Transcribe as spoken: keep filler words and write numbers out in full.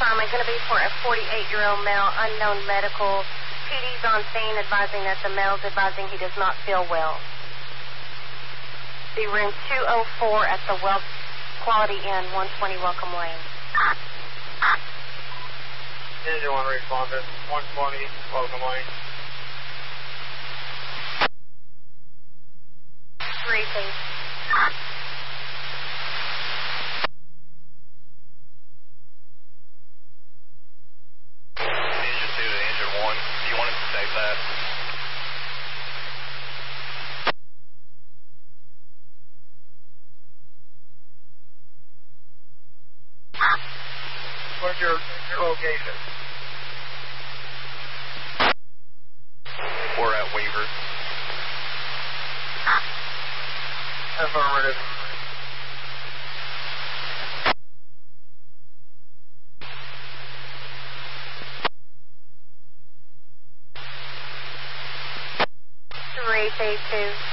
assignment going to be for a forty-eight-year-old male, unknown medical. P D's on scene advising that the male's advising he does not feel well. The room two oh four at the Well Quality Inn, one twenty Welcome Lane. Engine one responded, one twenty Welcome Lane. Three, please. Engine two to engine one. Do you want him to save that? What's your, your location? We're at Weaver. Affirmative. Three, phase two.